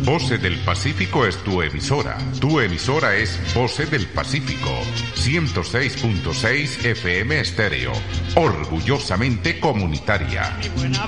Voces del Pacífico es tu emisora. Tu emisora es Voces del Pacífico. 106.6 FM Estéreo. Orgullosamente comunitaria. Mi buena